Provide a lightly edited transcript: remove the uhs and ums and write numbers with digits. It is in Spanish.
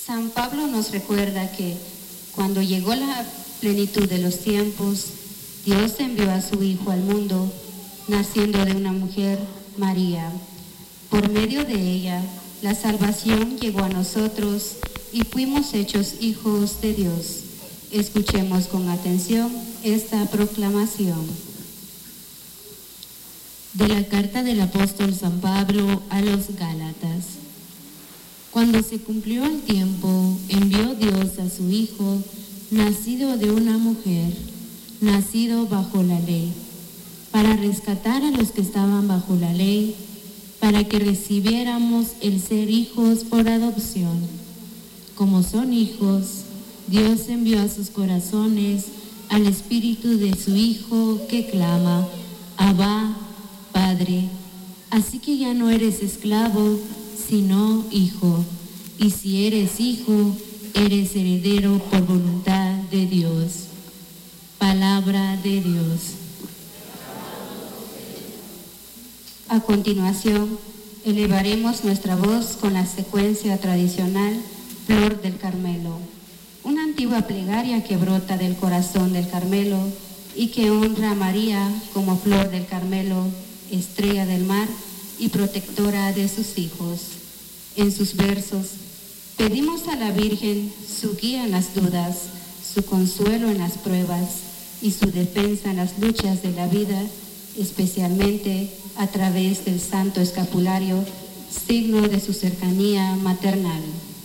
San Pablo nos recuerda que cuando llegó la plenitud de los tiempos, Dios envió a su Hijo al mundo, naciendo de una mujer, María. Por medio de ella, la salvación llegó a nosotros y fuimos hechos hijos de Dios. Escuchemos con atención esta proclamación. De la carta del apóstol San Pablo a los Gálatas. Cuando se cumplió el tiempo, envió Dios a su Hijo, nacido de una mujer, nacido bajo la ley, para rescatar a los que estaban bajo la ley, para que recibiéramos el ser hijos por adopción. Como son hijos, Dios envió a sus corazones al Espíritu de su Hijo que clama, Abba, Padre. Así que ya no eres esclavo, sino hijo. Y si eres hijo, eres heredero por voluntad de Dios. Palabra de Dios. A continuación, elevaremos nuestra voz con la secuencia tradicional Flor del Carmelo, una antigua plegaria que brota del corazón del Carmelo y que honra a María como Flor del Carmelo, estrella del mar y protectora de sus hijos. En sus versos, pedimos a la Virgen su guía en las dudas, su consuelo en las pruebas y su defensa en las luchas de la vida, especialmente a través del Santo Escapulario, signo de su cercanía maternal.